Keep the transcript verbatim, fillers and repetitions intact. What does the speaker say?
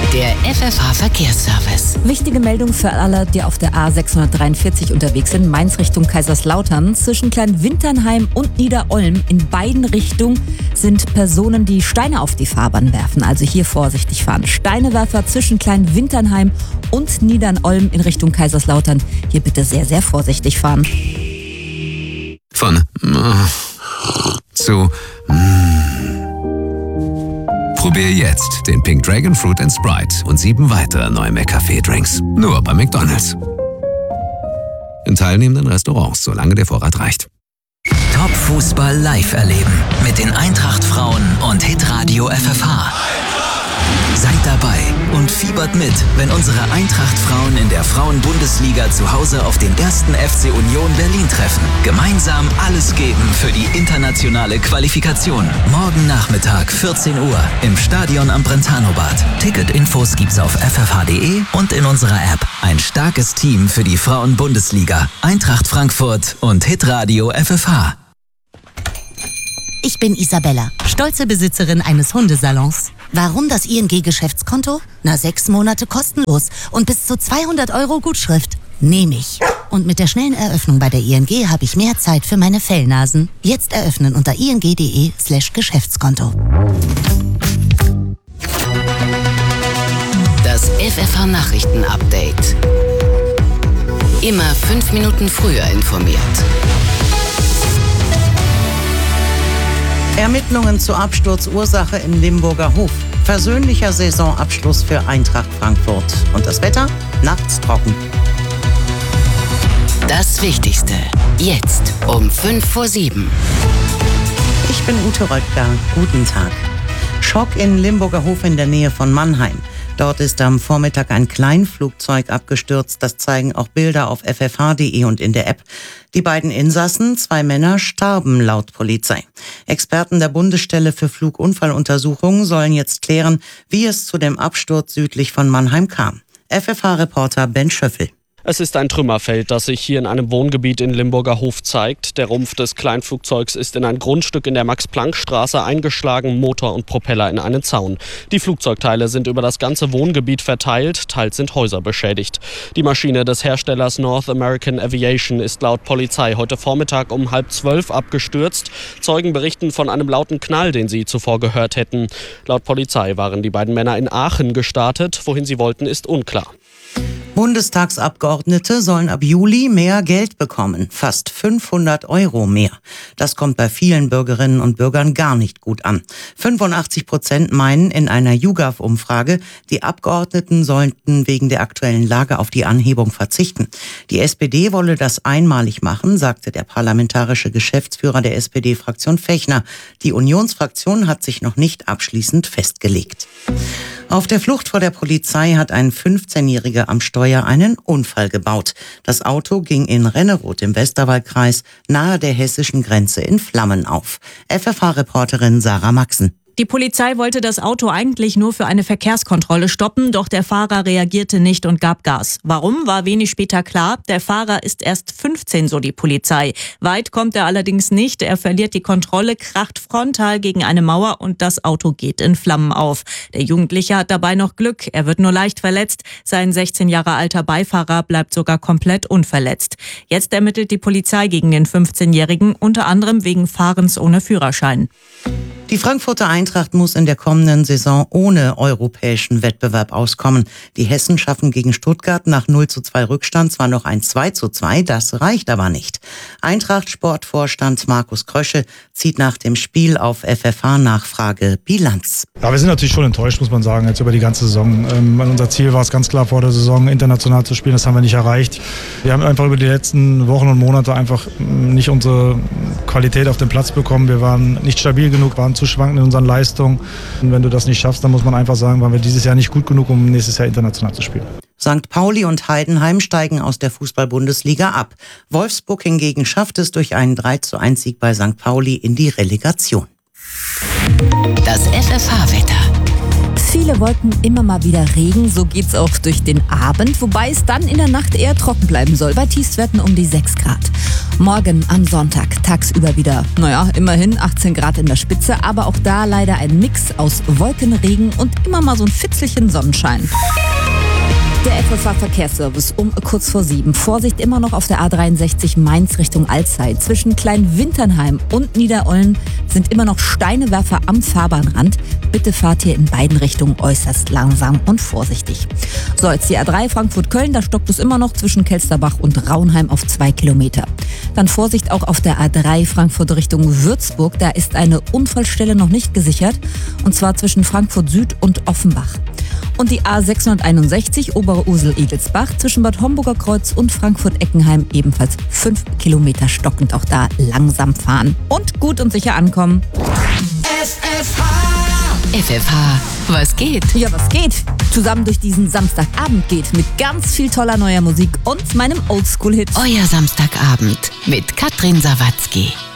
Der F F H-Verkehrsservice. Wichtige Meldung für alle, die auf der A sechshundertdreiundvierzig unterwegs sind. Mainz Richtung Kaiserslautern. Zwischen Kleinwinternheim und Niederolm in beiden Richtungen sind Personen, die Steine auf die Fahrbahn werfen. Also hier vorsichtig fahren. Steinewerfer zwischen Kleinwinternheim und Niederolm in Richtung Kaiserslautern. Hier bitte sehr, sehr vorsichtig fahren. Von äh, zu mm. Probier jetzt den Pink Dragon Fruit and Sprite und sieben weitere neue McCafé-Drinks. Nur bei McDonald's. In teilnehmenden Restaurants, solange der Vorrat reicht. Top-Fußball live erleben mit den Eintracht-Frauen und Hitradio F F H. Seid dabei und fiebert mit, wenn unsere Eintracht-Frauen in der Frauen-Bundesliga zu Hause auf den ersten F C Union Berlin treffen. Gemeinsam alles geben für die internationale Qualifikation. Morgen Nachmittag vierzehn Uhr im Stadion am Brentano-Bad. Ticketinfos gibt's auf f f h punkt d e und in unserer App. Ein starkes Team für die Frauen-Bundesliga. Eintracht Frankfurt und Hitradio F F H. Ich bin Isabella, stolze Besitzerin eines Hundesalons. Warum das I N G-Geschäftskonto? Na, sechs Monate kostenlos und bis zu zweihundert Euro Gutschrift. Nehme ich. Und mit der schnellen Eröffnung bei der I N G habe ich mehr Zeit für meine Fellnasen. Jetzt eröffnen unter ing.de slash Geschäftskonto. Das F F H-Nachrichten-Update. Immer fünf Minuten früher informiert. Ermittlungen zur Absturzursache im Limburger Hof. Versöhnlicher Saisonabschluss für Eintracht Frankfurt. Und das Wetter? Nachts trocken. Das Wichtigste. Jetzt um fünf vor sieben. Ich bin Ute Röttger. Guten Tag. Schock in Limburger Hof in der Nähe von Mannheim. Dort ist am Vormittag ein Kleinflugzeug abgestürzt. Das zeigen auch Bilder auf f f h punkt d e und in der App. Die beiden Insassen, zwei Männer, starben laut Polizei. Experten der Bundesstelle für Flugunfalluntersuchungen sollen jetzt klären, wie es zu dem Absturz südlich von Mannheim kam. F F H-Reporter Ben Schöffel. Es ist ein Trümmerfeld, das sich hier in einem Wohngebiet in Limburger Hof zeigt. Der Rumpf des Kleinflugzeugs ist in ein Grundstück in der Max-Planck-Straße eingeschlagen, Motor und Propeller in einen Zaun. Die Flugzeugteile sind über das ganze Wohngebiet verteilt, teils sind Häuser beschädigt. Die Maschine des Herstellers North American Aviation ist laut Polizei heute Vormittag um halb zwölf abgestürzt. Zeugen berichten von einem lauten Knall, den sie zuvor gehört hätten. Laut Polizei waren die beiden Männer in Aachen gestartet. Wohin sie wollten, ist unklar. Bundestagsabgeordnete sollen ab Juli mehr Geld bekommen, fast fünfhundert Euro mehr. Das kommt bei vielen Bürgerinnen und Bürgern gar nicht gut an. fünfundachtzig Prozent meinen in einer YouGov-Umfrage, die Abgeordneten sollten wegen der aktuellen Lage auf die Anhebung verzichten. Die S P D wolle das einmalig machen, sagte der parlamentarische Geschäftsführer der S P D-Fraktion Fechner. Die Unionsfraktion hat sich noch nicht abschließend festgelegt. Auf der Flucht vor der Polizei hat ein fünfzehnjähriger am Steuer einen Unfall gebaut. Das Auto ging in Renneroth im Westerwaldkreis nahe der hessischen Grenze in Flammen auf. F F H-Reporterin Sarah Maxen. Die Polizei wollte das Auto eigentlich nur für eine Verkehrskontrolle stoppen, doch der Fahrer reagierte nicht und gab Gas. Warum, war wenig später klar. Der Fahrer ist erst fünfzehn, so die Polizei. Weit kommt er allerdings nicht. Er verliert die Kontrolle, kracht frontal gegen eine Mauer und das Auto geht in Flammen auf. Der Jugendliche hat dabei noch Glück. Er wird nur leicht verletzt. Sein sechzehn Jahre alter Beifahrer bleibt sogar komplett unverletzt. Jetzt ermittelt die Polizei gegen den fünfzehnjährigen, unter anderem wegen Fahrens ohne Führerschein. Die Frankfurter Eintracht muss in der kommenden Saison ohne europäischen Wettbewerb auskommen. Die Hessen schaffen gegen Stuttgart nach null zu zwei Rückstand zwar noch ein zwei zu zwei, das reicht aber nicht. Eintracht-Sportvorstand Markus Krösche zieht nach dem Spiel auf F F H-Nachfrage Bilanz. Ja, wir sind natürlich schon enttäuscht, muss man sagen, jetzt über die ganze Saison. Ähm, unser Ziel war es ganz klar vor der Saison, international zu spielen, das haben wir nicht erreicht. Wir haben einfach über die letzten Wochen und Monate einfach nicht unsere Qualität auf den Platz bekommen. Wir waren nicht stabil genug, waren zu schwankend in unseren Leistungen. Und wenn du das nicht schaffst, dann muss man einfach sagen, waren wir dieses Jahr nicht gut genug, um nächstes Jahr international zu spielen. Sankt Pauli und Heidenheim steigen aus der Fußball-Bundesliga ab. Wolfsburg hingegen schafft es durch einen drei zu eins Sieg bei Sankt Pauli in die Relegation. Das F F H-Wetter. Viele Wolken, immer mal wieder Regen, so geht's auch durch den Abend, wobei es dann in der Nacht eher trocken bleiben soll, bei Tiefstwerten um die sechs Grad. Morgen am Sonntag tagsüber wieder, naja, immerhin achtzehn Grad in der Spitze, aber auch da leider ein Mix aus Wolken, Regen und immer mal so ein Fitzelchen Sonnenschein. Der F F H-Verkehrsservice um kurz vor sieben. Vorsicht immer noch auf der A dreiundsechzig Mainz Richtung Alzey. Zwischen Kleinwinternheim und Niederolm sind immer noch Steinewerfer am Fahrbahnrand. Bitte fahrt hier in beiden Richtungen äußerst langsam und vorsichtig. So, jetzt die A drei Frankfurt-Köln, da stockt es immer noch zwischen Kelsterbach und Raunheim auf zwei Kilometer. Dann Vorsicht auch auf der A drei Frankfurt Richtung Würzburg. Da ist eine Unfallstelle noch nicht gesichert, und zwar zwischen Frankfurt Süd und Offenbach. Und die A sechshunderteinundsechzig Obere Ursel-Edelsbach zwischen Bad Homburger Kreuz und Frankfurt-Eckenheim ebenfalls fünf Kilometer stockend. Auch da langsam fahren und gut und sicher ankommen. F F H. F F H, was geht? Ja, was geht? Zusammen durch diesen Samstagabend geht mit ganz viel toller neuer Musik und meinem Oldschool-Hit. Euer Samstagabend mit Katrin Sawatzki.